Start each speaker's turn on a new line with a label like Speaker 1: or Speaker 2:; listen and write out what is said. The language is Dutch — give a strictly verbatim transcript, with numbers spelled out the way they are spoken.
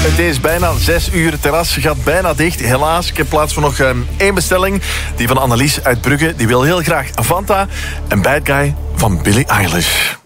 Speaker 1: Het is bijna zes uur. Het terras gaat bijna dicht. Helaas, ik heb plaats voor nog um, één bestelling. Die van Annelies uit Brugge. Die wil heel graag Fanta. Een bad guy van Billie Eilish.